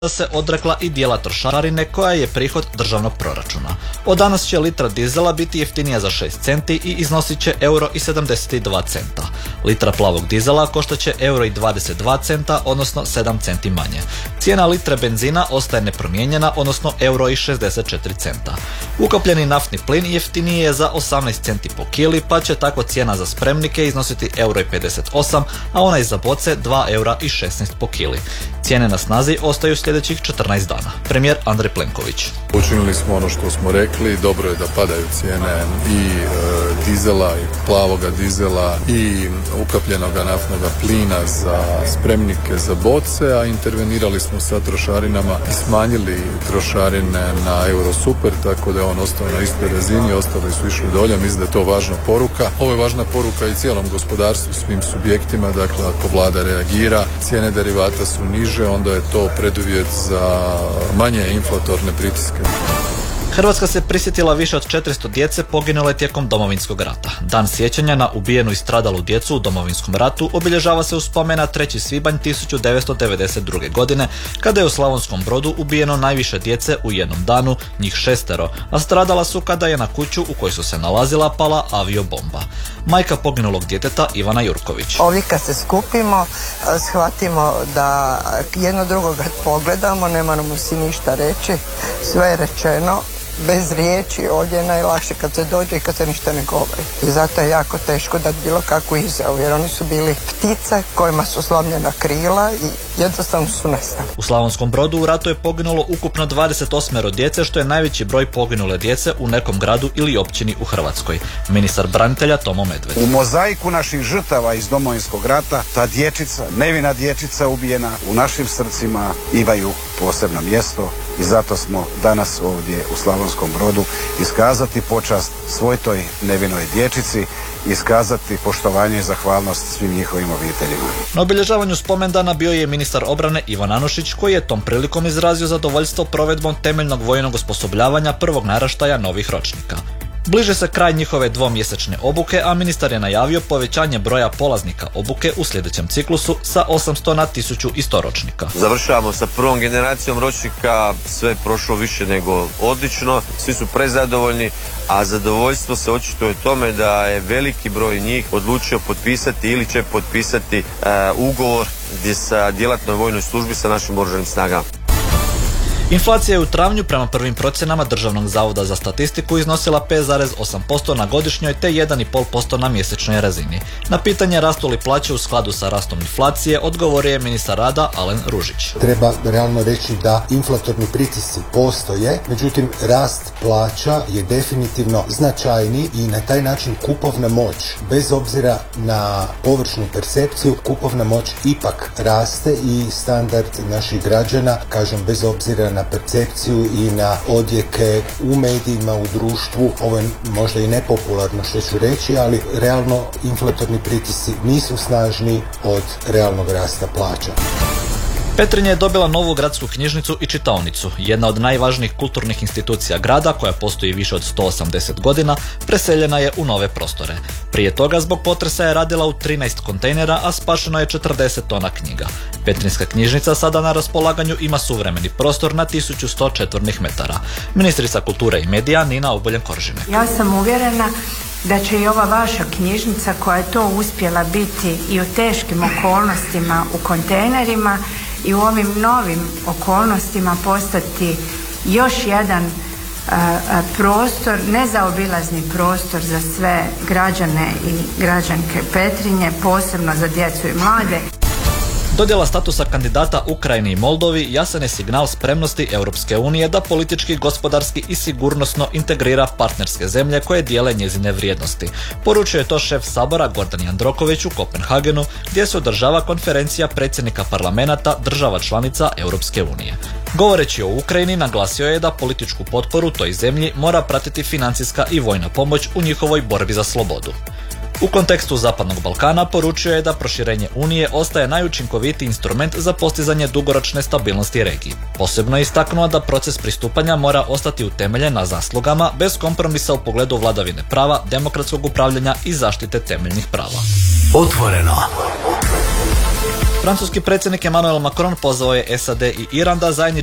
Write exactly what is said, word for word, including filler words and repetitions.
se odrekla i dijela trošarine koja je prihod državnog proračuna. Od danas će litra dizela biti jeftinija za šest centi i iznosit će euro i sedamdeset dva centa. Litra plavog dizela koštat će euro i dvadeset dva centa, odnosno sedam centi manje. Cijena litre benzina ostaje nepromijenjena, odnosno euro i šezdeset četiri centa. Ukapljeni naftni plin jeftiniji je za osamnaest centi po kili, pa će tako cijena za spremnike iznositi euro i pedeset osam, a onaj za boce dva eura i šesnaest po kili. Cijene na snazi ostaju sljedećih četrnaest dana. Premijer Andrej Plenković. Učinili smo ono što smo rekli, dobro je da padaju cijene i e, dizela i plavoga dizela i ukapljenoga naftnoga plina za spremnike za boce, a intervenirali smo sa trošarinama i smanjili trošarine na Eurosuper, tako da je on ostao na istoj razini, ostali su išli dolje. Mislim da je to važna poruka. Ovo je važna poruka i cijelom gospodarstvu, svim subjektima, dakle ako vlada reagira, cijene derivata su niže, onda je to preduvjet za manje inflatorne pritiske. Hrvatska se prisjetila više od četiristo djece poginule tijekom Domovinskog rata. Dan sjećanja na ubijenu i stradalu djecu u Domovinskom ratu obilježava se u spomen na treći svibanj tisuću devetsto devedeset druge. godine, kada je u Slavonskom Brodu ubijeno najviše djece u jednom danu, njih šestero, a stradala su kada je na kuću u kojoj su se nalazila pala aviobomba. Majka poginulog djeteta Ivana Jurković. Ovdje kad se skupimo, shvatimo da jedno drugoga pogledamo, ne moramo si ništa reći, sve je rečeno. Bez riječi ovdje je najlakše kad se dođe i kad se ništa ne govori. I zato je jako teško dati bilo kakvu izjavu, jer oni su bili ptice kojima su slomljena krila i jednostavno su nestali. U Slavonskom Brodu u ratu je poginulo ukupno dvadeset osam djece, što je najveći broj poginule djece u nekom gradu ili općini u Hrvatskoj. Ministar branitelja Tomo Medved. U mozaiku naših žrtava iz Domovinskog rata, ta dječica, nevina dječica ubijena u našim srcima imaju posebno mjesto i zato smo danas ovdje u Slavonskom Brodu iskazati počast svoj toj nevinoj dječici, iskazati poštovanje i zahvalnost svim njihovim obiteljima. Na obilježavanju spomendana bio je ministar obrane Ivan Anušić, koji je tom prilikom izrazio zadovoljstvo provedbom temeljnog vojnog osposobljavanja prvog naraštaja novih ročnika. Bliže se kraj njihove dvomjesečne obuke, a ministar je najavio povećanje broja polaznika obuke u sljedećem ciklusu sa osamsto na tisuću i sto ročnika. Završavamo sa prvom generacijom ročnika, sve je prošlo više nego odlično, svi su prezadovoljni, a zadovoljstvo se očituje u tome da je veliki broj njih odlučio potpisati ili će potpisati uh, ugovor gdje sa djelatnoj vojnoj službi sa našim oružanim snagama. Inflacija je u travnju prema prvim procjenama Državnog zavoda za statistiku iznosila pet zarez osam posto na godišnjoj te jedan zarez pet posto na mjesečnoj razini. Na pitanje rastu li plaće u skladu sa rastom inflacije odgovorio je ministar rada Alen Ružić. Treba realno reći da inflatorni pritisci postoje, međutim rast plaća je definitivno značajniji i na taj način kupovna moć, bez obzira na površnu percepciju, kupovna moć ipak raste i standard naših građana, kažem bez obzira na percepciju i na odjeke u medijima, u društvu. Ovo je možda i nepopularno što ću reći, ali realno inflatorni pritisci nisu snažniji od realnog rasta plaća. Petrinja je dobila novu gradsku knjižnicu i čitaonicu. Jedna od najvažnijih kulturnih institucija grada, koja postoji više od sto osamdeset godina, preseljena je u nove prostore. Prije toga zbog potresa je radila u trinaest kontejnera, a spašeno je četrdeset tona knjiga. Petrinjska knjižnica sada na raspolaganju ima suvremeni prostor na tisuću sto četvornih metara. Ministrica kulture i medija Nina Obuljen-Koržinek. Ja sam uvjerena da će i ova vaša knjižnica, koja je to uspjela biti i u teškim okolnostima u kontejnerima i u ovim novim okolnostima, postati još jedan a, a, prostor, nezaobilazni prostor za sve građane i građanke Petrinje, posebno za djecu i mlade. Dodjela statusa kandidata Ukrajini i Moldovi jasan je signal spremnosti Europske unije da politički, gospodarski i sigurnosno integrira partnerske zemlje koje dijele njezine vrijednosti. Poručio je to šef Sabora Gordan Jandroković u Kopenhagenu, gdje se održava konferencija predsjednika parlamenata država članica Europske unije. Govoreći o Ukrajini, naglasio je da političku potporu toj zemlji mora pratiti financijska i vojna pomoć u njihovoj borbi za slobodu. U kontekstu Zapadnog Balkana poručio je da proširenje Unije ostaje najučinkovitiji instrument za postizanje dugoročne stabilnosti regiji. Posebno je istaknuo da proces pristupanja mora ostati utemeljen na zaslugama, bez kompromisa u pogledu vladavine prava, demokratskog upravljanja i zaštite temeljnih prava. Otvoreno. Francuski predsjednik Emmanuel Macron pozvao je S A D i Iran da zajednički